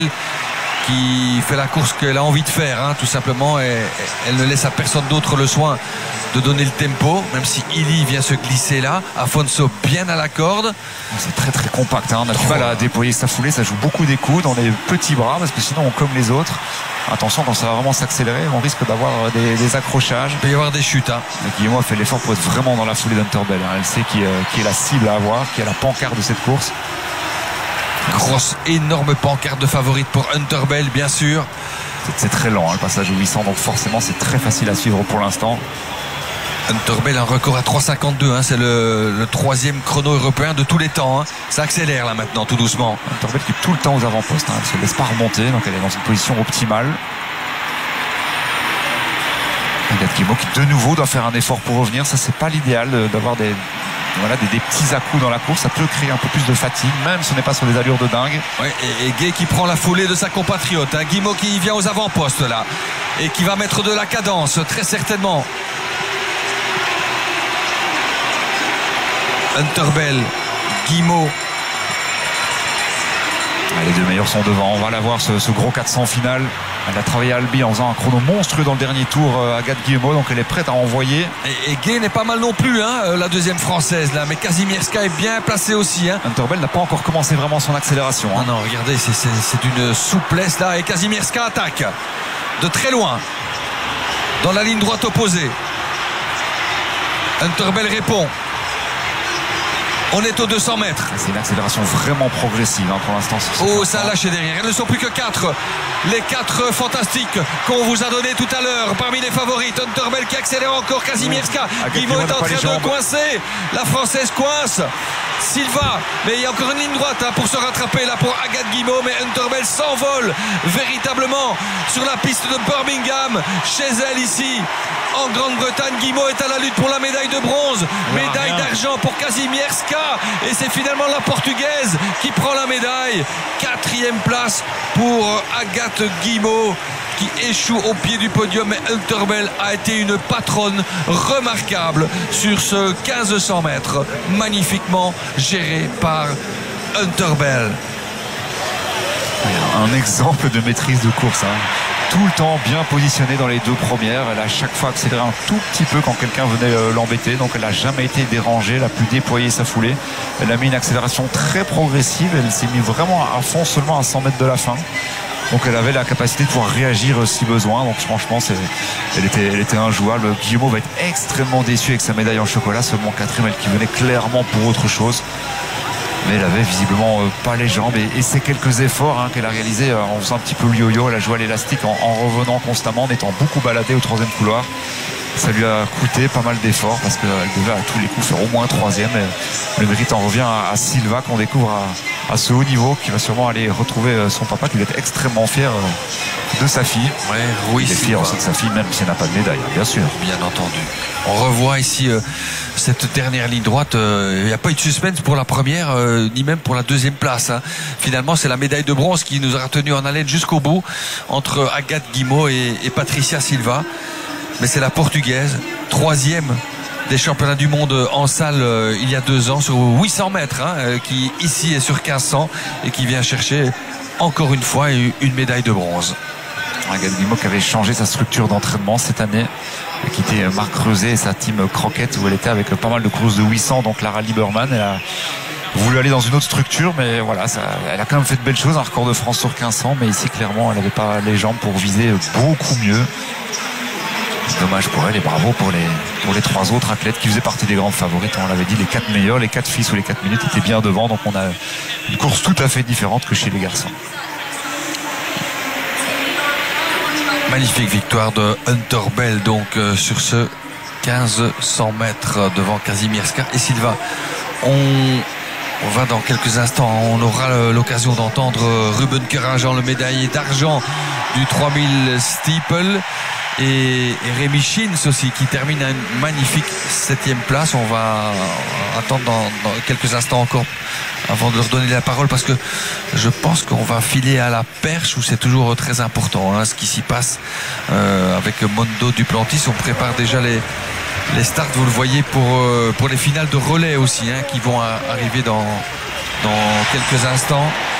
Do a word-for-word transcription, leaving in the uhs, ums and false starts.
qui fait la course qu'elle a envie de faire, hein, tout simplement, et elle ne laisse à personne d'autre le soin de donner le tempo, même si Illy vient se glisser là. Afonso bien à la corde. C'est très très compact, hein. On a du mal à déployer sa foulée, ça joue beaucoup des coudes, on est petits bras parce que sinon on comme les autres. Attention, quand ça va vraiment s'accélérer, on risque d'avoir des, des accrochages. Il peut y avoir des chutes, hein. Guillemot a fait l'effort pour être vraiment dans la foulée d'Unterbell, hein. Elle sait qui, euh, qui est la cible à avoir, qui est la pancarte de cette course. Grosse, énorme pancarte de favorite pour Unterbell, bien sûr. C'est très lent, hein, le passage au huit cents, donc forcément c'est très facile à suivre pour l'instant. Unterbell, un record à trois cinquante-deux, hein, c'est le, le troisième chrono européen de tous les temps, hein. Ça accélère là maintenant, tout doucement. Unterbell qui est tout le temps aux avant-postes, hein. Elle ne se laisse pas remonter, donc elle est dans une position optimale. Agathe Guillemot qui de nouveau doit faire un effort pour revenir. Ça, c'est pas l'idéal d'avoir des, voilà, des, des petits à-coups dans la course. Ça peut créer un peu plus de fatigue, même si on n'est pas sur des allures de dingue. Ouais, et, et Gay qui prend la foulée de sa compatriote, hein. Guillemot qui vient aux avant-postes là et qui va mettre de la cadence, très certainement. Unterbell, Guillemot. Les deux meilleurs sont devant. On va la voir, ce, ce gros quatre cents final. Elle a travaillé à Albi en faisant un chrono monstrueux dans le dernier tour, euh, Agathe Guillemot, donc elle est prête à envoyer. Et, et Gay n'est pas mal non plus, hein, la deuxième française là, mais Kazimierska est bien placée aussi, hein. Unterbell n'a pas encore commencé vraiment son accélération, hein. Non, non, regardez, c'est d'une souplesse là, et Kazimierska attaque de très loin dans la ligne droite opposée. Unterbell répond. On est aux deux cents mètres. C'est une accélération vraiment progressive, hein, pour l'instant. Oh, ça a lâché derrière. Elles ne sont plus que quatre. Les quatre fantastiques qu'on vous a donné tout à l'heure parmi les favorites. Unterbell qui accélère encore. Kazimierska qui va être en train de coincer. La française coince. Silva, mais il y a encore une ligne droite, hein, pour se rattraper là pour Agathe Guillemot, mais Unterbell s'envole véritablement sur la piste de Birmingham, chez elle ici en Grande-Bretagne. Guillemot est à la lutte pour la médaille de bronze, médaille d'argent pour Kazimierska, et c'est finalement la portugaise qui prend la médaille. Quatrième place pour Agathe Guillemot qui échoue au pied du podium, mais Unterbell a été une patronne remarquable sur ce quinze cents mètres, magnifiquement géré par Unterbell. Un exemple de maîtrise de course, hein. Tout le temps bien positionnée dans les deux premières. Elle a à chaque fois accéléré un tout petit peu quand quelqu'un venait l'embêter, donc elle n'a jamais été dérangée. Elle a pu déployer sa foulée. Elle a mis une accélération très progressive. Elle s'est mise vraiment à fond seulement à cent mètres de la fin. Donc elle avait la capacité de pouvoir réagir si besoin. Donc franchement, elle était, elle était injouable. Guillemot va être extrêmement déçu avec sa médaille en chocolat, seulement quatrième, elle qui venait clairement pour autre chose. Mais elle avait visiblement euh, pas les jambes, et, et ces quelques efforts, hein, qu'elle a réalisés euh, en faisant un petit peu le yo-yo. Elle a joué à l'élastique en, en revenant constamment, en étant beaucoup baladée au troisième couloir. Ça lui a coûté pas mal d'efforts parce qu'elle devait à tous les coups faire au moins troisième. Le mérite en revient à, à Silva, qu'on découvre à, à ce haut niveau, qui va sûrement aller retrouver son papa, qui va être extrêmement fier de sa fille. Ouais, oui, il est fier aussi de sa fille, même si elle n'a pas de médaille, bien sûr. Bien entendu. On revoit ici euh, cette dernière ligne droite. Il euh, n'y a pas eu de suspense pour la première, euh, ni même pour la deuxième place, hein. Finalement, c'est la médaille de bronze qui nous a retenu en haleine jusqu'au bout, entre Agathe Guillemot et, et Patricia Silva. Mais c'est la portugaise, troisième des championnats du monde en salle euh, il y a deux ans sur huit cents mètres, hein, euh, qui ici est sur quinze cents et qui vient chercher encore une fois une médaille de bronze. Agathe Guillemot qui avait changé sa structure d'entraînement cette année, et quitté Marc Creuset et sa team Croquette, où elle était avec pas mal de courses de huit cents, donc Lara Lieberman. Elle a voulu aller dans une autre structure, mais voilà, ça, elle a quand même fait de belles choses, un record de France sur quinze cents, mais ici clairement elle n'avait pas les jambes pour viser beaucoup mieux. Dommage pour elle, et bravo pour les, pour les trois autres athlètes qui faisaient partie des grandes favorites. On l'avait dit, les quatre meilleurs, les quatre filles sous les quatre minutes étaient bien devant, donc on a une course tout à fait différente que chez les garçons. Magnifique victoire de Unterbell donc euh, sur ce quinze cents mètres devant Kazimierska et Silva. On, on va dans quelques instants, on aura l'occasion d'entendre Ruben Kerajan, le médaillé d'argent du trois mille steeple. Et, et Rémi Schins aussi qui termine à une magnifique septième place. On va attendre dans, dans quelques instants encore avant de leur donner la parole, parce que je pense qu'on va filer à la perche, où c'est toujours très important, hein, ce qui s'y passe euh, avec Mondo Duplantis. On prépare déjà les, les starts, vous le voyez, pour, euh, pour les finales de relais aussi, hein, qui vont à, arriver dans, dans quelques instants.